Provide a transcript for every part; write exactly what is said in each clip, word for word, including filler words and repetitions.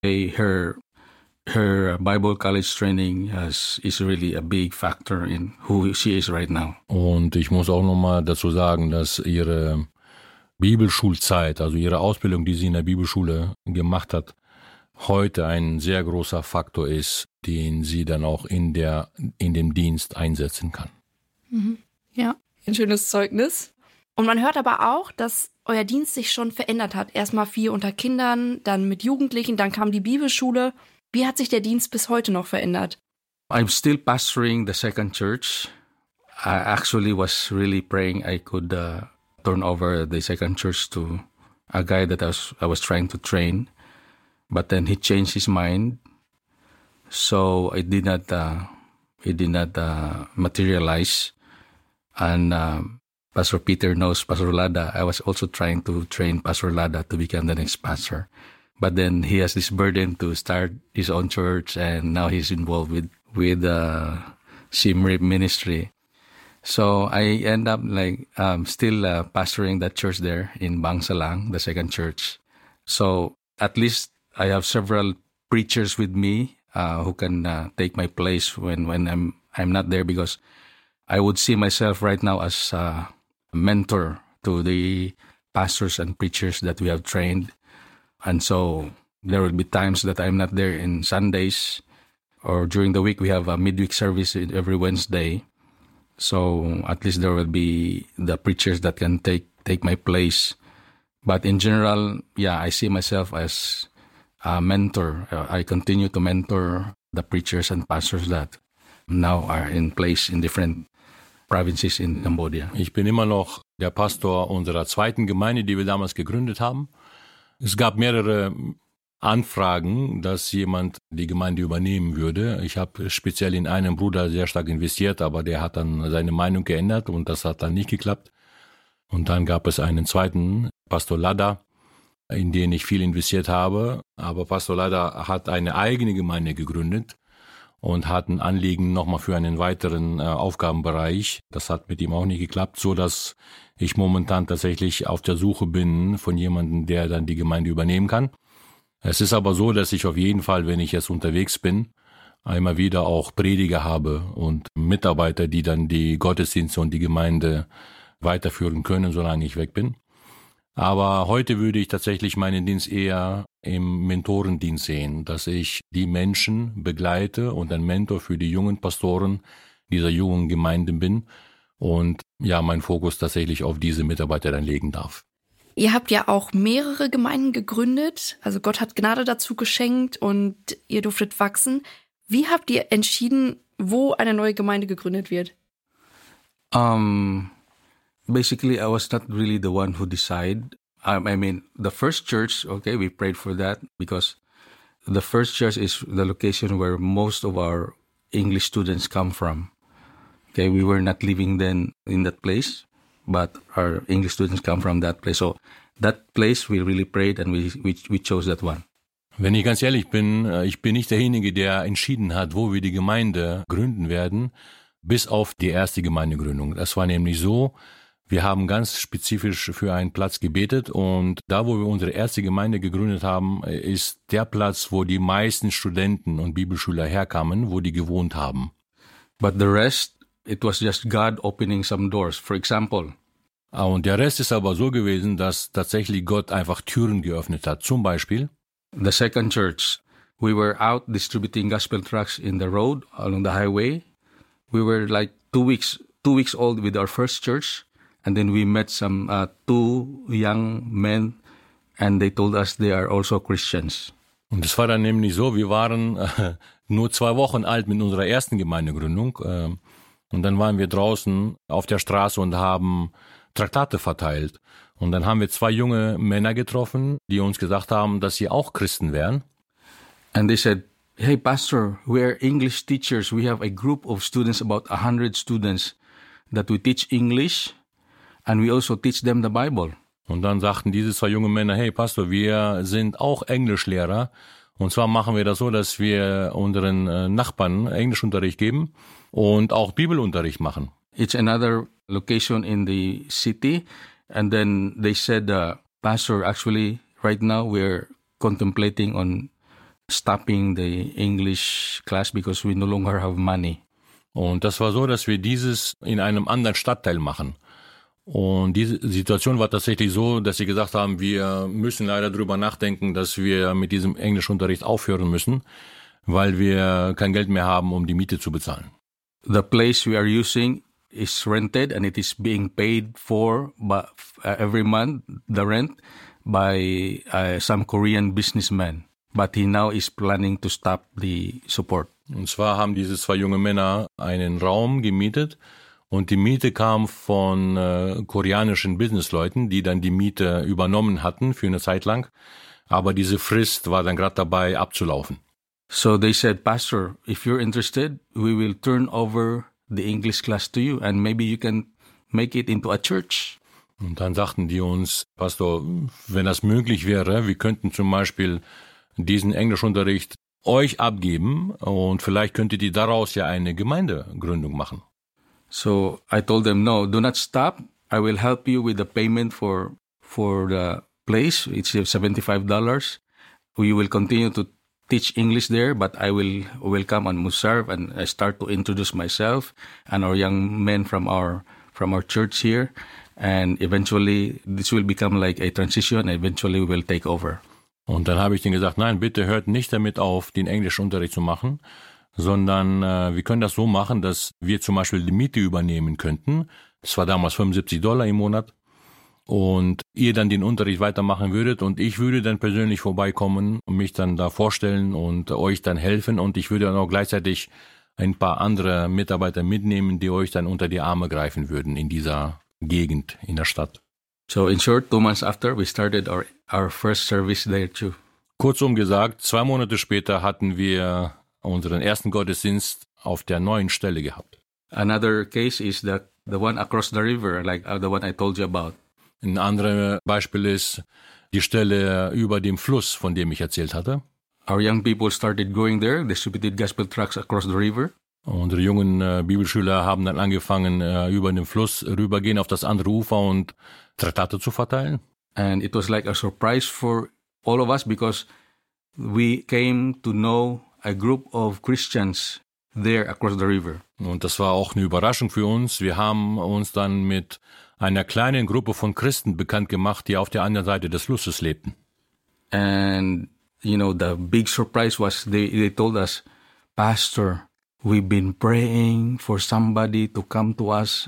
Hey, her her Bible college training has, is really a big factor in who she is right now. Und ich muss auch nochmal dazu sagen, dass ihre Bibelschulzeit, also ihre Ausbildung, die sie in der Bibelschule gemacht hat, heute ein sehr großer Faktor ist, den sie dann auch in der in dem Dienst einsetzen kann. Mhm. Ja, ein schönes Zeugnis. Und man hört aber auch, dass euer Dienst sich schon verändert hat. Erstmal viel unter Kindern, dann mit Jugendlichen, dann kam die Bibelschule. Wie hat sich der Dienst bis heute noch verändert? I'm still pastoring the second church. I actually was really praying I could uh, turn over the second church to a guy that I was, I was trying to train. But then he changed his mind. So it did not, uh, it did not uh, materialize. And um, Pastor Peter knows Pastor Lada. I was also trying to train Pastor Lada to become the next pastor. But then he has this burden to start his own church, and now he's involved with with uh, Simrip ministry. So I end up like um, still uh, pastoring that church there in Bangsalang, the second church. So at least I have several preachers with me uh, who can uh, take my place when, when I'm I'm not there, because I would see myself right now as uh, a mentor to the pastors and preachers that we have trained. And so there will be times that I'm not there in Sundays, or during the week we have a midweek service every Wednesday. So at least there will be the preachers that can take take my place. But in general, yeah, I see myself as a mentor. Uh, I continue to mentor the preachers and pastors that now are in place in different provinces in Cambodia. Ich bin immer noch der Pastor unserer zweiten Gemeinde, die wir damals gegründet haben. Es gab mehrere Anfragen, dass jemand die Gemeinde übernehmen würde. Ich habe speziell in einen Bruder sehr stark investiert, aber der hat dann seine Meinung geändert und das hat dann nicht geklappt. Und dann gab es einen zweiten, Pastor Lada, in den ich viel investiert habe. Aber Pastor Lada hat eine eigene Gemeinde gegründet und hat ein Anliegen nochmal für einen weiteren äh, Aufgabenbereich. Das hat mit ihm auch nicht geklappt, so dass ich momentan tatsächlich auf der Suche bin von jemandem, der dann die Gemeinde übernehmen kann. Es ist aber so, dass ich auf jeden Fall, wenn ich jetzt unterwegs bin, immer wieder auch Prediger habe und Mitarbeiter, die dann die Gottesdienste und die Gemeinde weiterführen können, solange ich weg bin. Aber heute würde ich tatsächlich meinen Dienst eher im Mentorendienst sehen, dass ich die Menschen begleite und ein Mentor für die jungen Pastoren dieser jungen Gemeinden bin und ja, meinen Fokus tatsächlich auf diese Mitarbeiter dann legen darf. Ihr habt ja auch mehrere Gemeinden gegründet, also Gott hat Gnade dazu geschenkt und ihr durftet wachsen. Wie habt ihr entschieden, wo eine neue Gemeinde gegründet wird? Um, basically, I was not really the one who decided. Um, I mean, the first church, okay, we prayed for that because the first church is the location where most of our English students come from. Okay, we were not living then in that place, but our English students come from that place. So that place we really prayed and we, we, we chose that one. Wenn ich ganz ehrlich bin, ich bin nicht derjenige, der entschieden hat, wo wir die Gemeinde gründen werden, bis auf die erste Gemeindegründung. Das war nämlich so, wir haben ganz spezifisch für einen Platz gebetet und da, wo wir unsere erste Gemeinde gegründet haben, ist der Platz, wo die meisten Studenten und Bibelschüler herkamen, wo die gewohnt haben. But the rest, it was just God opening some doors. For example, und der Rest ist aber so gewesen, dass tatsächlich Gott einfach Türen geöffnet hat. Zum Beispiel the second church, we were out distributing gospel tracts in the road along the highway. We were like two weeks two weeks old with our first church, and then we met some uh, two young men, and they told us they are also Christians. Und es war dann nämlich so, wir waren äh, nur zwei Wochen alt mit unserer ersten Gemeindegründung, äh, und dann waren wir draußen auf der Straße und haben Traktate verteilt. Und dann haben wir zwei junge Männer getroffen, die uns gesagt haben, dass sie auch Christen wären. And they said, "Hey, Pastor, we are English teachers. We have a group of students, about a hundred students, that we teach English, and we also teach them the Bible." Und dann sagten diese zwei junge Männer, hey, Pastor, wir sind auch Englischlehrer. Und zwar machen wir das so, dass wir unseren äh, Nachbarn Englischunterricht geben und auch Bibelunterricht machen. It's another location in the city. And then they said, uh, Pastor, actually, right now we're contemplating on stopping the English class because we no longer have money. Und das war so, dass wir dieses in einem anderen Stadtteil machen. Und diese Situation war tatsächlich so, dass sie gesagt haben, wir müssen leider drüber nachdenken, dass wir mit diesem Englischunterricht aufhören müssen, weil wir kein Geld mehr haben, um die Miete zu bezahlen. The place we are using is rented and it is being paid for by, uh, every month, the rent, by uh, some Korean businessman. But he now is planning to stop the support. Und zwar haben diese zwei junge Männer einen Raum gemietet und die Miete kam von äh, koreanischen Businessleuten, die dann die Miete übernommen hatten für eine Zeit lang. Aber diese Frist war dann gerade dabei abzulaufen. So they said, Pastor, if you're interested, we will turn over the English class to you and maybe you can make it into a church. Und dann sagten die uns, Pastor, wenn das möglich wäre, wir könnten zum Beispiel diesen Englischunterricht euch abgeben und vielleicht könntet ihr daraus ja eine Gemeindegründung machen. So I told them, no, do not stop. I will help you with the payment for for the place. It's seventy-five dollars. We will continue to teach English there, but I will will come and serve and I start to introduce myself and our young men from our from our church here. And eventually this will become like a transition and eventually we will take over. Und dann habe ich denen gesagt, nein, bitte hört nicht damit auf, den Englischunterricht zu machen, sondern äh, wir können das so machen, dass wir zum Beispiel die Miete übernehmen könnten. Das war damals fünfundsiebzig Dollar im Monat. Und ihr dann den Unterricht weitermachen würdet und ich würde dann persönlich vorbeikommen und mich dann da vorstellen und euch dann helfen und ich würde dann auch gleichzeitig ein paar andere Mitarbeiter mitnehmen, die euch dann unter die Arme greifen würden in dieser Gegend, in der Stadt. So in short, two months after, we started our, our first service there too. Kurzum gesagt, zwei Monate später hatten wir unseren ersten Gottesdienst auf der neuen Stelle gehabt. Another case is the, the one across the river, like uh, the one I told you about. Ein anderes Beispiel ist die Stelle über dem Fluss, von dem ich erzählt hatte. Our young people started going there, distributed gospel tracts across the river. Unsere jungen äh, Bibelschüler haben dann angefangen, äh, über den Fluss rübergehen auf das andere Ufer und Traktate zu verteilen. And it was like a surprise for all of us because we came to know a group of Christians there across the river. Und das war auch eine Überraschung für uns. Wir haben uns dann mit einer kleinen Gruppe von Christen bekannt gemacht, die auf der anderen Seite des Flusses lebten. And, you know, the big surprise was they, they told us, Pastor, we've been praying for somebody to come to us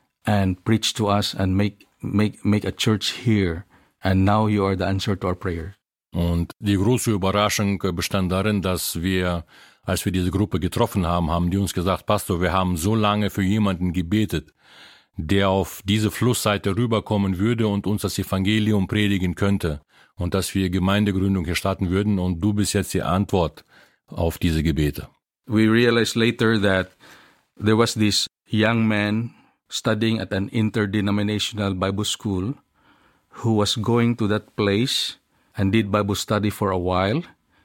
and preach to us and make, make, make a church here. And now you are the answer to our prayer. Und die große Überraschung bestand darin, dass wir, als wir diese Gruppe getroffen haben, haben die uns gesagt, Pastor, wir haben so lange für jemanden gebetet, der auf diese Flussseite rüberkommen würde und uns das Evangelium predigen könnte und dass wir Gemeindegründung hier starten würden und du bist jetzt die Antwort auf diese Gebete. We realized later that there was this young man studying at an interdenominational Bible school who was going to that place and did Bible study for a while.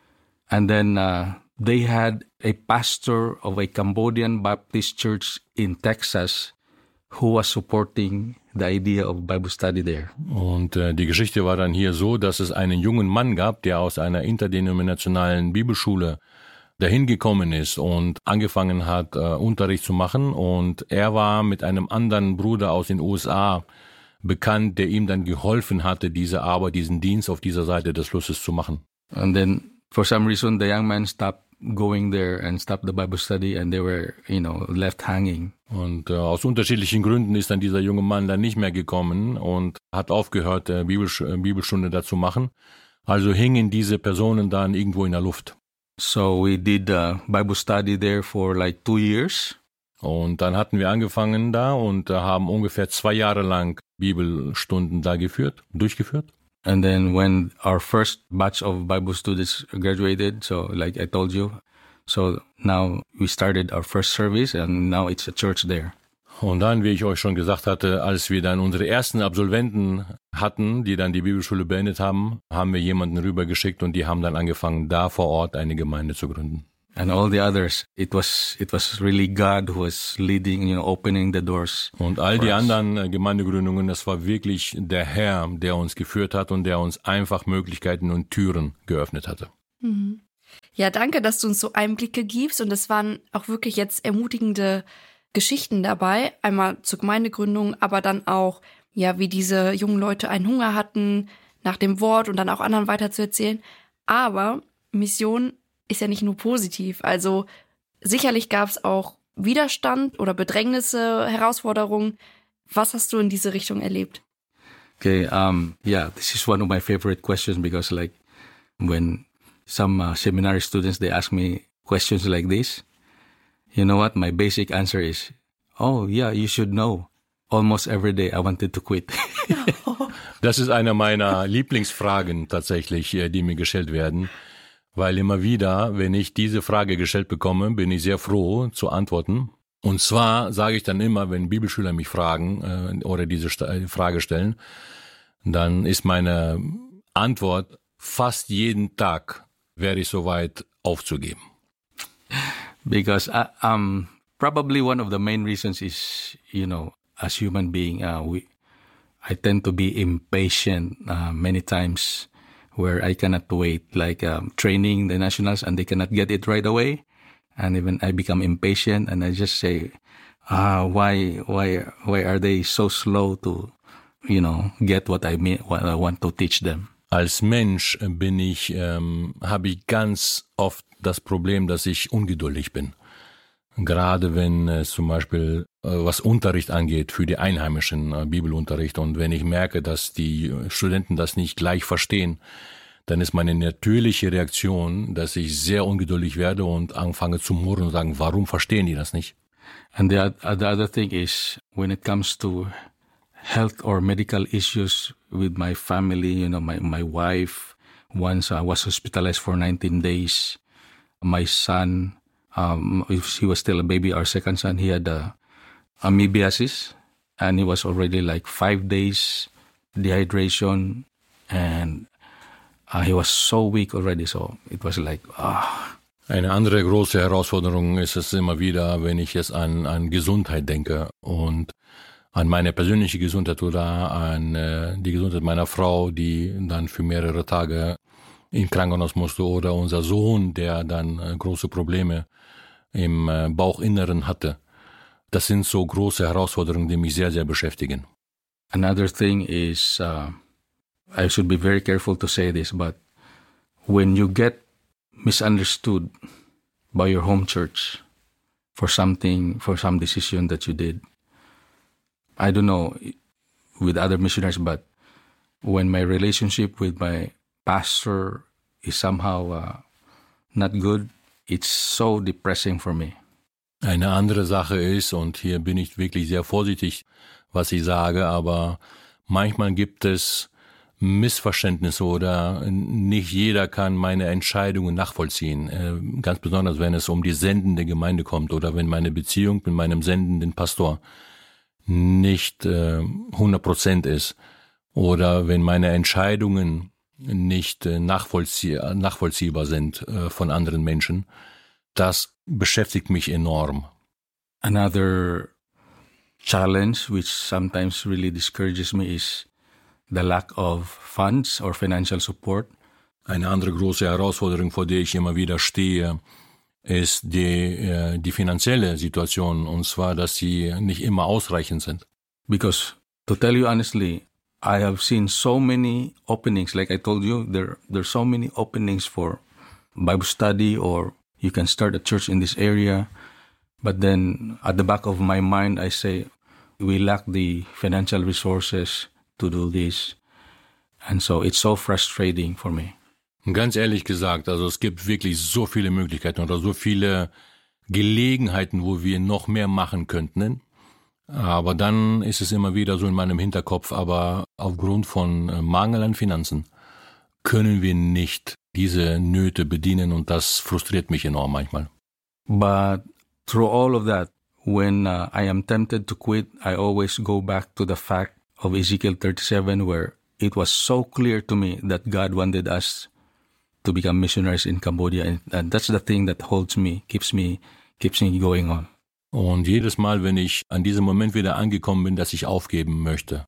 And then uh, they had a pastor of a Cambodian Baptist church in Texas who was supporting the idea of Bible study there. Und äh, die Geschichte war dann hier so, dass es einen jungen Mann gab, der aus einer interdenominationalen Bibelschule dahin gekommen ist und angefangen hat, äh, Unterricht zu machen. Und er war mit einem anderen Bruder aus den U S A bekannt, der ihm dann geholfen hatte, diese Arbeit, diesen Dienst auf dieser Seite des Flusses zu machen. And then, for some reason, the young man stopped going there and stopped the Bible study and they were, you know, left hanging. Und äh, aus unterschiedlichen Gründen ist dann dieser junge Mann dann nicht mehr gekommen und hat aufgehört, äh, Bibelsch- äh, Bibelstunde da zu machen. Also hingen diese Personen dann irgendwo in der Luft. So we did uh, Bible study there for like two years. Und dann hatten wir angefangen da und äh, haben ungefähr zwei Jahre lang Bibelstunden da geführt, durchgeführt. And then when our first batch of Bible students graduated, so like I told you, so now we started our first service and now it's a church there. Und dann, wie ich euch schon gesagt hatte, als wir dann unsere ersten Absolventen hatten, die dann die Bibelschule beendet haben, haben wir jemanden rübergeschickt und die haben dann angefangen, da vor Ort eine Gemeinde zu gründen. And all the others, it was it was really God who was leading, you know, opening the doors. Und all die anderen äh, Gemeindegründungen, das war wirklich der Herr, der uns geführt hat und der uns einfach Möglichkeiten und Türen geöffnet hatte. Mhm. Ja, danke, dass du uns so Einblicke gibst und es waren auch wirklich jetzt ermutigende Geschichten dabei. Einmal zur Gemeindegründung, aber dann auch, ja, wie diese jungen Leute einen Hunger hatten nach dem Wort und dann auch anderen weiterzuerzählen. Aber Mission ist ja nicht nur positiv. Also sicherlich gab es auch Widerstand oder Bedrängnisse, Herausforderungen. Was hast du in diese Richtung erlebt? Okay, um, yeah, this is one of my favorite questions because like when some uh, seminary students, they ask me questions like this, you know what? My basic answer is, oh yeah, you should know. Almost every day I wanted to quit. Das ist eine meiner Lieblingsfragen tatsächlich, die mir gestellt werden, weil immer wieder, wenn ich diese Frage gestellt bekomme, bin ich sehr froh zu antworten. Und zwar sage ich dann immer, wenn Bibelschüler mich fragen äh, oder diese St- Frage stellen, dann ist meine Antwort, fast jeden Tag wäre ich soweit aufzugeben. Because uh, um, probably one of the main reasons is, you know, as human being, uh, we, I tend to be impatient uh, many times where I cannot wait, like um, training the nationals and they cannot get it right away. And even I become impatient and I just say, ah, why, why, why are they so slow to, you know, get what I mean, what I want to teach them? Als Mensch bin ich, ähm, habe ich ganz oft das Problem, dass ich ungeduldig bin. Gerade wenn es zum Beispiel äh, was Unterricht angeht für die einheimischen äh, Bibelunterricht und wenn ich merke, dass die Studenten das nicht gleich verstehen, dann ist meine natürliche Reaktion, dass ich sehr ungeduldig werde und anfange zu murren und sagen, warum verstehen die das nicht? And the, the other thing is, when it comes to health or medical issues with my family, you know, my, my wife, once I was hospitalized for nineteen days. My son, um, if he was still a baby, our second son, he had uh, amoebiasis, and he was already like five days dehydration, and uh, he was so weak already. So it was like, ah. Eine andere große Herausforderung ist es immer wieder, wenn ich jetzt an, an Gesundheit denke und an meine persönliche Gesundheit oder an äh, die Gesundheit meiner Frau, die dann für mehrere Tage in Krankenhaus musste, oder unser Sohn, der dann äh, große Probleme im äh, Bauchinneren hatte. Das sind so große Herausforderungen, die mich sehr, sehr beschäftigen. Another thing is, uh, I should be very careful to say this, but when you get misunderstood by your home church for something, for some decision that you did, I don't know with other missionaries, but when my relationship with my pastor is somehow uh, not good, it's so depressing for me. Eine andere Sache ist, und hier bin ich wirklich sehr vorsichtig, was ich sage, aber manchmal gibt es Missverständnisse oder nicht jeder kann meine Entscheidungen nachvollziehen. Ganz besonders, wenn es um die sendende Gemeinde kommt oder wenn meine Beziehung mit meinem sendenden Pastor nicht äh, hundert Prozent ist oder wenn meine Entscheidungen nicht äh, nachvollzieh- nachvollziehbar sind äh, von anderen Menschen. Das beschäftigt mich enorm. Another challenge which sometimes really discourages me is the lack of funds or financial support. Eine andere große Herausforderung, vor der ich immer wieder stehe, ist die, äh, die finanzielle Situation, und zwar, dass sie nicht immer ausreichend sind. Because to tell you honestly, I have seen so many openings. Like I told you, there there's so many openings for Bible study, or you can start a church in this area. But then at the back of my mind, I say, we lack the financial resources to do this. And so it's so frustrating for me. Ganz ehrlich gesagt, also es gibt wirklich so viele Möglichkeiten oder so viele Gelegenheiten, wo wir noch mehr machen könnten. Aber dann ist es immer wieder so in meinem Hinterkopf, aber aufgrund von Mangel an Finanzen können wir nicht diese Nöte bedienen, und das frustriert mich enorm manchmal. But through all of that, when uh, I am tempted to quit, I always go back to the fact of Ezekiel thirty-seven, where it was so clear to me that God wanted us to become missionaries in Cambodia, and, and that's the thing that holds me, keeps me, keeps me going on. Und jedes Mal, wenn ich an diesem Moment wieder angekommen bin, dass ich aufgeben möchte,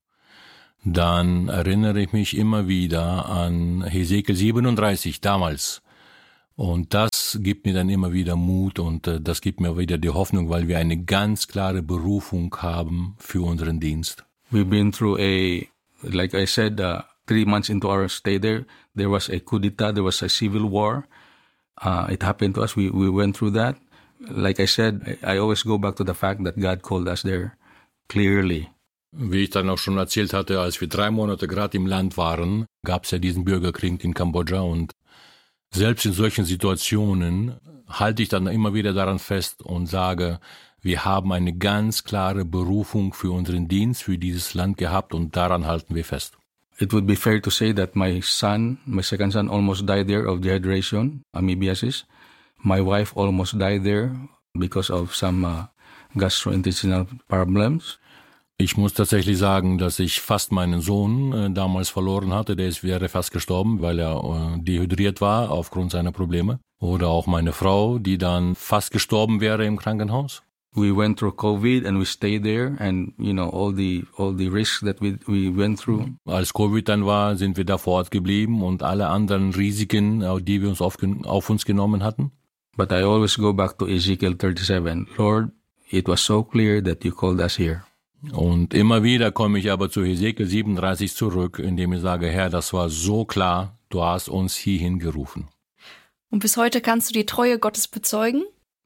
dann erinnere ich mich immer wieder an Hesekiel siebenunddreißig damals, Und das gibt mir dann immer wieder Mut und äh, das gibt mir wieder die Hoffnung, weil wir eine ganz klare Berufung haben für unseren Dienst. We've been through a, like I said, uh, three months into our stay there, there was a coup d'etat, there was a civil war. Uh, it happened to us. We, we went through that. Like I said, I, I always go back to the fact that God called us there clearly. Wie ich dann auch schon erzählt hatte, als wir drei Monate gerade im Land waren, gab es ja diesen Bürgerkrieg in Kambodscha und selbst in solchen Situationen halte ich dann immer wieder daran fest und sage, wir haben eine ganz klare Berufung für unseren Dienst, für dieses Land gehabt und daran halten wir fest. It would be fair to say that my son, my second son, almost died there of dehydration, amoebiasis. My wife almost died there because of some uh, gastrointestinal problems. Ich muss tatsächlich sagen, dass ich fast meinen Sohn äh, damals verloren hatte. Der ist, wäre fast gestorben, weil er äh, dehydriert war aufgrund seiner Probleme. Oder auch meine Frau, die dann fast gestorben wäre im Krankenhaus. We went through COVID and we stayed there and, you know, all the all the risks that we we went through. Als Covid dann war, sind wir da vor Ort geblieben und alle anderen Risiken, die wir uns auf, auf uns genommen hatten. But I always go back to Ezekiel thirty-seven. Lord, it was so clear that you called us here. Und immer wieder komme ich aber zu Hesekiel siebenunddreißig zurück, indem ich sage, Herr, das war so klar, du hast uns hierhin gerufen. Und bis heute kannst du die Treue Gottes bezeugen?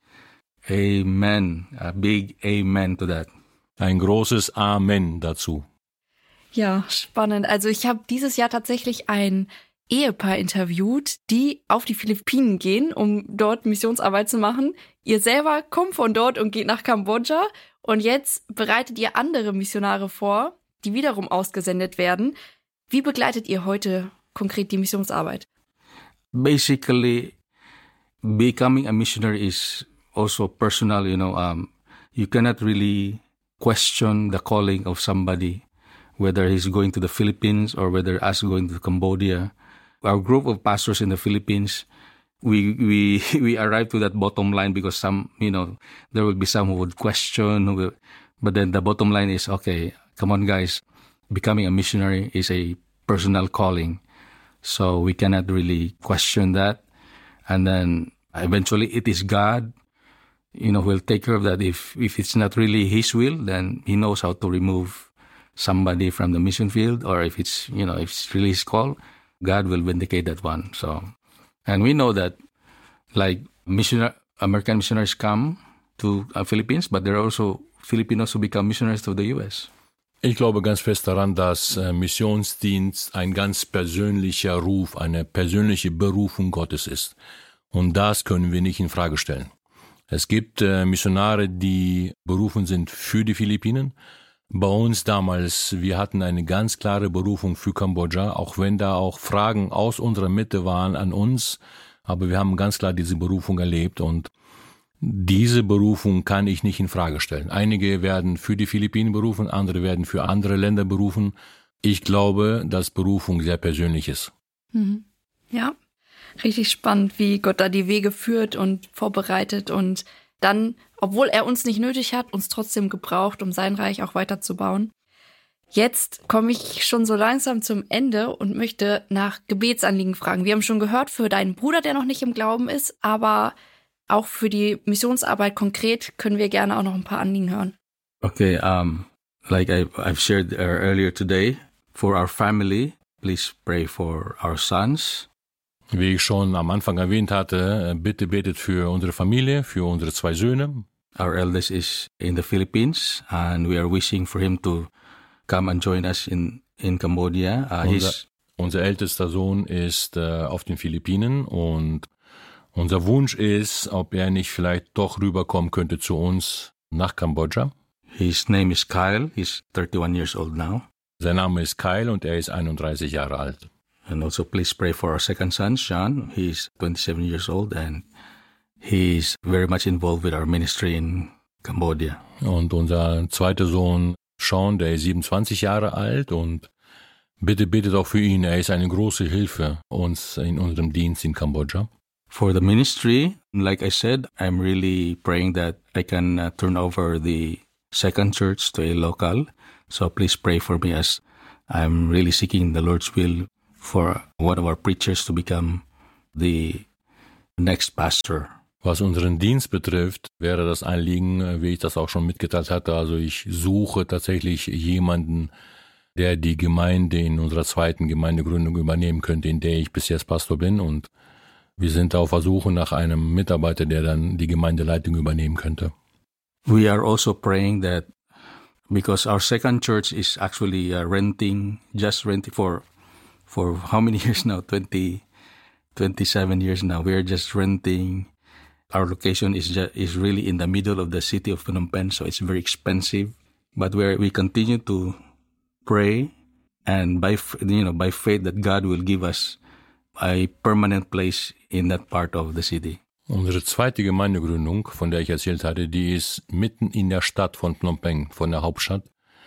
Amen. A big Amen to that. Ein großes Amen dazu. Ja, spannend. Also ich habe dieses Jahr tatsächlich ein Ehepaar interviewt, die auf die Philippinen gehen, um dort Missionsarbeit zu machen. Ihr selber kommt von dort und geht nach Kambodscha. Und jetzt bereitet ihr andere Missionare vor, die wiederum ausgesendet werden. Wie begleitet ihr heute konkret die Missionsarbeit? Basically, becoming a missionary is also personal, you know. Um, you cannot really question the calling of somebody, whether he's going to the Philippines or whether us going to Cambodia. Our group of pastors in the Philippines, we we we arrived to that bottom line because some, you know, there will be some who would question, who will, but then the bottom line is, okay, come on guys, becoming a missionary is a personal calling. So we cannot really question that. And then eventually it is God, you know, who will take care of that. If if it's not really His will, then He knows how to remove somebody from the mission field, or if it's, you know, if it's really His call, God will vindicate that one. So, and we know that, like, missionary, American missionaries come to uh, Philippines, but there are also Filipinos who become missionaries to the U S. Ich glaube ganz fest daran, dass äh, Missionsdienst ein ganz persönlicher Ruf, eine persönliche Berufung Gottes ist. Und das können wir nicht in Frage stellen. Es gibt äh, Missionare, die berufen sind für die Philippinen. Bei uns damals, wir hatten eine ganz klare Berufung für Kambodscha, auch wenn da auch Fragen aus unserer Mitte waren an uns, aber wir haben ganz klar diese Berufung erlebt und diese Berufung kann ich nicht in Frage stellen. Einige werden für die Philippinen berufen, andere werden für andere Länder berufen. Ich glaube, dass Berufung sehr persönlich ist. Mhm. Ja, richtig spannend, wie Gott da die Wege führt und vorbereitet und dann, obwohl er uns nicht nötig hat, uns trotzdem gebraucht, um sein Reich auch weiterzubauen. Jetzt komme ich schon so langsam zum Ende und möchte nach Gebetsanliegen fragen. Wir haben schon gehört, für deinen Bruder, der noch nicht im Glauben ist, aber auch für die Missionsarbeit konkret können wir gerne auch noch ein paar Anliegen hören. Okay, um, like I, I've shared earlier today, for our family, please pray for our sons. Wie ich schon am Anfang erwähnt hatte, bitte betet für unsere Familie, für unsere zwei Söhne. Our eldest is in the Philippines and we are wishing for him to come and join us in, in Cambodia. Uh, unser, unser ältester Sohn ist uh, auf den Philippinen und unser Wunsch ist, ob er nicht vielleicht doch rüberkommen könnte zu uns nach Kambodscha. His name is Kyle. He's thirty-one years old now. Sein Name ist Kyle und er ist einunddreißig Jahre alt. And also please pray for our second son, Sean. He's twenty-seven years old and he's very much involved with our ministry in Cambodia. Und unser zweiter Sohn, Sean, der ist siebenundzwanzig Jahre alt und bitte betet auch für ihn. Er ist eine große Hilfe uns in unserem Dienst in Kambodscha. For the ministry, like I said, I'm really praying that I can uh, turn over the second church to a local. So please pray for me as I'm really seeking the Lord's will for one of our preachers to become the next pastor. Was unseren Dienst betrifft, wäre das Anliegen, wie ich das auch schon mitgeteilt hatte, also ich suche tatsächlich jemanden, der die Gemeinde in unserer zweiten Gemeindegründung übernehmen könnte, in der ich bis jetzt Pastor bin, und wir sind auf der Suche nach einem Mitarbeiter, der dann die Gemeindeleitung übernehmen könnte. We are also praying that because our second church is actually uh, renting, just renting for for how many years now? twenty, twenty-seven years now. We're just renting. Our location is just, is really in the middle of the city of Phnom Penh, so it's very expensive. But we we continue to pray, and by you know by faith that God will give us a permanent place in that part of the city. Unsere zweite Gemeindegründung, von der ich erzählt hatte, die ist mitten in der Stadt von Phnom Penh, von der Hauptstadt.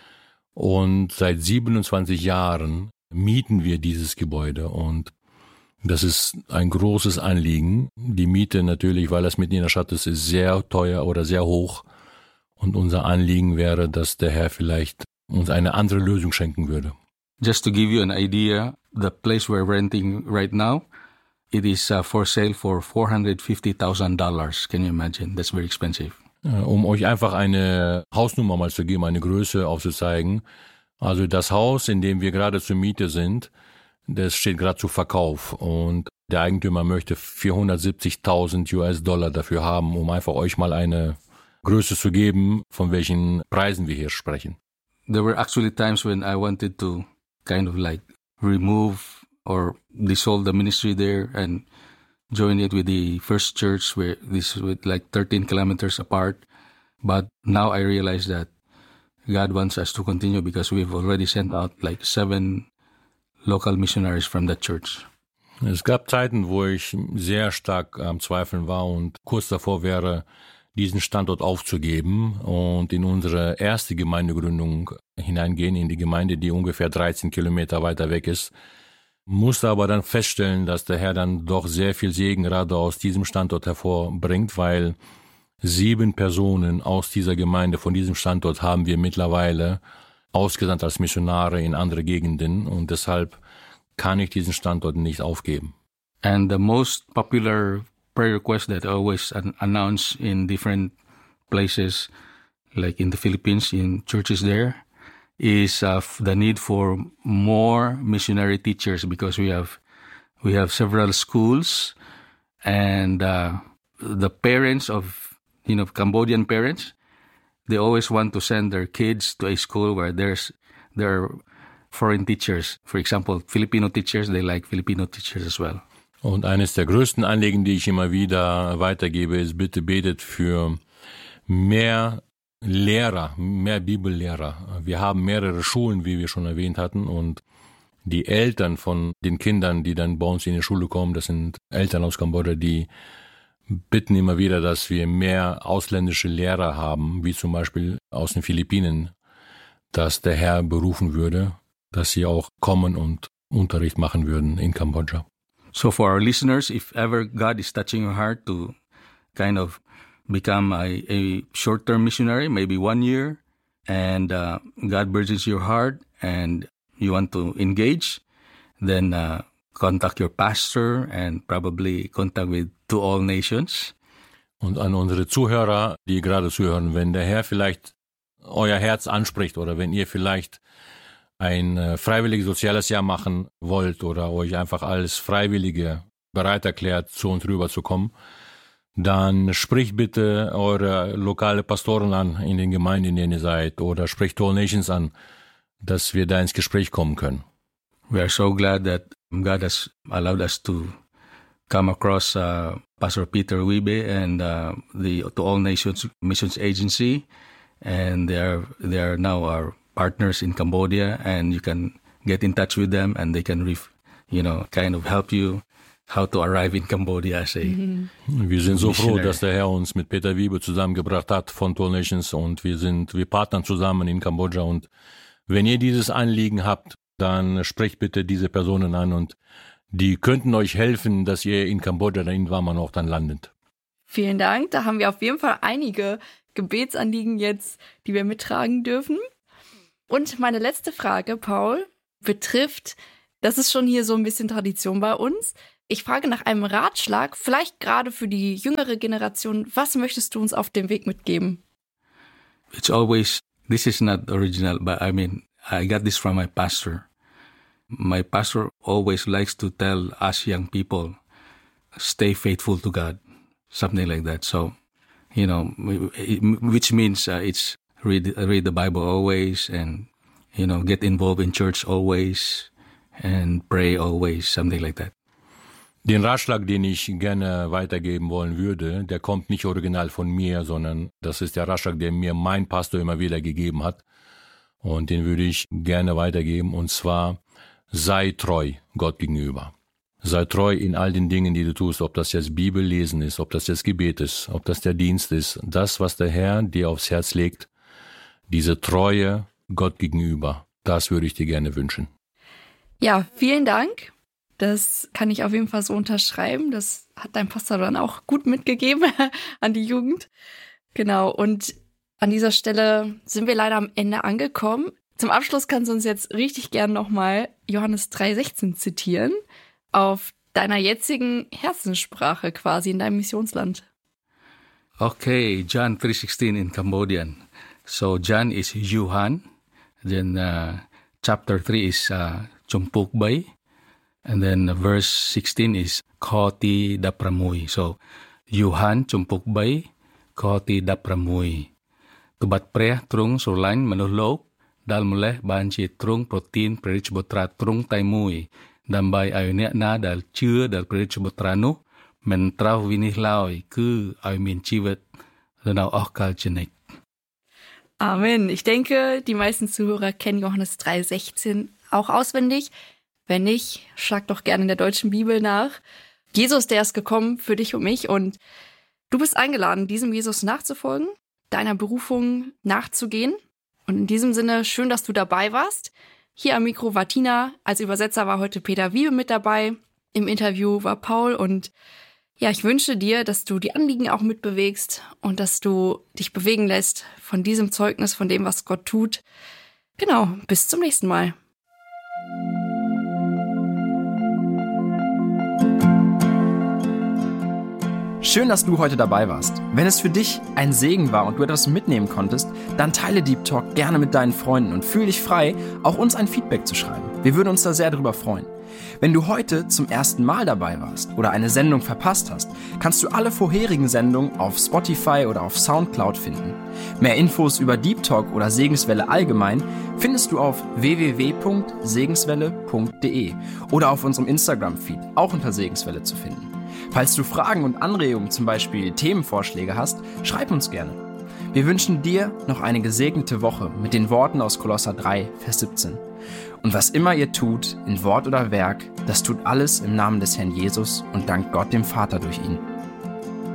Und seit siebenundzwanzig Jahren mieten wir dieses Gebäude, und das ist ein großes Anliegen. Die Miete natürlich, weil das mitten in der Stadt ist, ist sehr teuer oder sehr hoch. Und unser Anliegen wäre, dass der Herr vielleicht uns eine andere Lösung schenken würde. Just to give you an idea, the place we're renting right now, it is uh, for sale for four hundred fifty thousand dollars. Can you imagine? That's very expensive. Um euch einfach eine Hausnummer mal zu geben, eine Größe aufzuzeigen. Also das Haus, in dem wir gerade zur Miete sind, das steht gerade zu Verkauf, und der Eigentümer möchte vierhundertsiebzigtausend US-Dollar dafür haben, um einfach euch mal eine Größe zu geben, von welchen Preisen wir hier sprechen. There were actually times when I wanted to kind of like remove or dissolve the ministry there and join it with the first church, where this was like thirteen kilometers apart. But now I realize that God wants us to continue because we've already sent out like seven local missionaries from that church. Es gab Zeiten, wo ich sehr stark am Zweifeln war und kurz davor wäre, diesen Standort aufzugeben und in unsere erste Gemeindegründung hineingehen, in die Gemeinde, die ungefähr dreizehn Kilometer weiter weg ist. Musste aber dann feststellen, dass der Herr dann doch sehr viel Segen gerade aus diesem Standort hervorbringt, weil sieben Personen aus dieser Gemeinde, von diesem Standort, haben wir mittlerweile ausgesandt als Missionare in andere Gegenden, und deshalb kann ich diesen Standort nicht aufgeben. And the most popular prayer request that I always an- announce in different places, like in the Philippines, in churches there, is uh, the need for more missionary teachers, because we have we have several schools, and uh, the parents of you know Cambodian parents, they always want to send their kids to a school where there's there are foreign teachers. For example, Filipino teachers, they like Filipino teachers as well. Und eines der größten Anliegen, die ich immer wieder weitergebe, ist: Bitte betet für mehr Lehrer, mehr Bibellehrer. Wir haben mehrere Schulen, wie wir schon erwähnt hatten, und die Eltern von den Kindern, die dann bei uns in die Schule kommen, das sind Eltern aus Kambodscha, die bitten immer wieder, dass wir mehr ausländische Lehrer haben, wie zum Beispiel aus den Philippinen, dass der Herr berufen würde, dass sie auch kommen und Unterricht machen würden in Kambodscha. So for our listeners, if ever God is touching your heart to kind of become a, a short-term missionary, maybe one year, and uh, God burdens your heart and you want to engage, then uh, contact your pastor and probably contact with To All Nations. Und an unsere Zuhörer, die gerade zuhören, wenn der Herr vielleicht euer Herz anspricht oder wenn ihr vielleicht ein äh, freiwilliges soziales Jahr machen wollt oder euch einfach als Freiwillige bereit erklärt, zu uns rüberzukommen, dann spricht bitte eure lokale Pastoren an in den Gemeinden, in denen ihr seid, oder spricht To All Nations an, dass wir da ins Gespräch kommen können. We are so glad that God has allowed us to come across uh, Pastor Peter Wiebe and uh, the To All Nations Missions Agency, and they are they are now our partners in Cambodia, and you can get in touch with them, and they can, ref, you know, kind of help you how to arrive in Cambodia as a mhm. Wir sind so missionary. froh, dass der Herr uns mit Peter Wiebe zusammengebracht hat von To All Nations, und wir sind, wir partnern zusammen in Kambodscha, und wenn ihr dieses Anliegen habt, dann sprecht bitte diese Personen an, und die könnten euch helfen, dass ihr in Kambodscha dann irgendwann mal noch dann landet. Vielen Dank. Da haben wir auf jeden Fall einige Gebetsanliegen jetzt, die wir mittragen dürfen. Und meine letzte Frage, Paul, betrifft, das ist schon hier so ein bisschen Tradition bei uns. ich frage nach einem Ratschlag, vielleicht gerade für die jüngere Generation. Was möchtest du uns auf dem Weg mitgeben? It's always, this is not original, but I mean, I got this from my pastor. My pastor always likes to tell us young people, stay faithful to God, something like that. So, you know, which means uh, it's read read the Bible always, and you know, get involved in church always, and pray always, something like that. Den Ratschlag, den ich gerne weitergeben wollen würde, der kommt nicht original von mir, sondern das ist der Ratschlag, den mir mein Pastor immer wieder gegeben hat. Und den würde ich gerne weitergeben, und zwar, sei treu Gott gegenüber. Sei treu in all den Dingen, die du tust, ob das jetzt Bibellesen ist, ob das jetzt Gebet ist, ob das der Dienst ist. Das, was der Herr dir aufs Herz legt, diese Treue Gott gegenüber, das würde ich dir gerne wünschen. Ja, vielen Dank. Das kann ich auf jeden Fall so unterschreiben. Das hat dein Pastor dann auch gut mitgegeben an die Jugend. Genau, und an dieser Stelle sind wir leider am Ende angekommen. Zum Abschluss kannst du uns jetzt richtig gern nochmal Johannes drei sechzehn zitieren, auf deiner jetzigen Herzenssprache quasi in deinem Missionsland. Okay, John three sixteen in Cambodian. So John is Yuhan, then uh, chapter three is uh, Chumpuk Bay, and then uh, verse sixteen is Khoti Dapramui. So Yuhan Chumpuk Bay, Khoti Dapramui. Tubat preh trung surlain manuhlok, dal muleh banchi trung protein perich botra trung taimui, dambay ayunya na dal chưa dal perich botranu, mentrau vinih laoi, ku ayumin chivet, danau ochkal jenek. Amen. Ich denke, die meisten Zuhörer kennen Johannes drei sechzehn auch auswendig. Wenn nicht, schlag doch gerne in der deutschen Bibel nach. Jesus, der ist gekommen für dich und mich, und du bist eingeladen, diesem Jesus nachzufolgen, deiner Berufung nachzugehen. Und in diesem Sinne, schön, dass du dabei warst. Hier am Mikro war Tina, als Übersetzer war heute Peter Wiebe mit dabei. Im Interview war Paul, und ja, ich wünsche dir, dass du die Anliegen auch mitbewegst und dass du dich bewegen lässt von diesem Zeugnis, von dem, was Gott tut. Genau, bis zum nächsten Mal. Schön, dass du heute dabei warst. Wenn es für dich ein Segen war und du etwas mitnehmen konntest, dann teile Deep Talk gerne mit deinen Freunden und fühl dich frei, auch uns ein Feedback zu schreiben. Wir würden uns da sehr darüber freuen. Wenn du heute zum ersten Mal dabei warst oder eine Sendung verpasst hast, kannst du alle vorherigen Sendungen auf Spotify oder auf Soundcloud finden. Mehr Infos über Deep Talk oder Segenswelle allgemein findest du auf w w w punkt segenswelle punkt d e oder auf unserem Instagram-Feed, auch unter Segenswelle zu finden. Falls du Fragen und Anregungen, zum Beispiel Themenvorschläge hast, schreib uns gerne. Wir wünschen dir noch eine gesegnete Woche mit den Worten aus Kolosser drei, Vers siebzehn. Und was immer ihr tut, in Wort oder Werk, das tut alles im Namen des Herrn Jesus und dankt Gott dem Vater durch ihn.